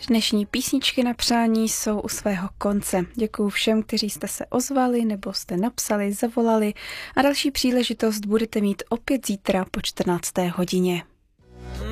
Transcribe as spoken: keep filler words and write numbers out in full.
Dnešní písničky na přání jsou u svého konce. Děkuju všem, kteří jste se ozvali nebo jste napsali, zavolali a další příležitost budete mít opět zítra po čtrnácté hodině.